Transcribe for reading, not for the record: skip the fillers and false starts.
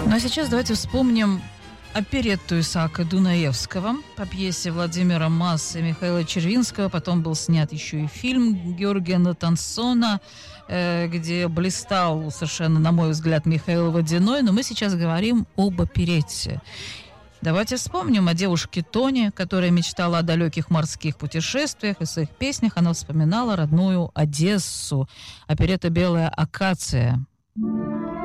Ну а сейчас давайте вспомним оперетту Исаака Дунаевского по пьесе Владимира Масса и Михаила Червинского. Потом был снят еще и фильм Георгия Натансона, где блистал совершенно, на мой взгляд, Михаил Водяной. Но мы сейчас говорим об оперетте. Давайте вспомним о девушке Тоне, которая мечтала о далеких морских путешествиях, и в своих песнях она вспоминала родную Одессу. Оперетта «Белая акация».